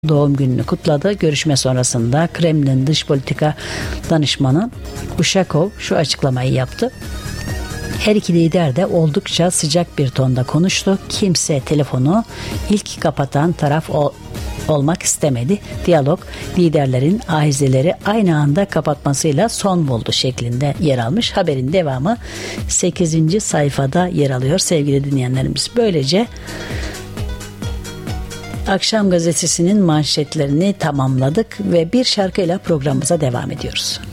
doğum gününü kutladı. Görüşme sonrasında Kremlin Dış Politika Danışmanı Ushakov şu açıklamayı yaptı. Her iki lider de oldukça sıcak bir tonda konuştu. Kimse telefonu ilk kapatan taraf olmak istemedi. Diyalog liderlerin ahizeleri aynı anda kapatmasıyla son buldu şeklinde yer almış. Haberin devamı 8. sayfada yer alıyor sevgili dinleyenlerimiz. Böylece Akşam Gazetesi'nin manşetlerini tamamladık ve bir şarkıyla programımıza devam ediyoruz.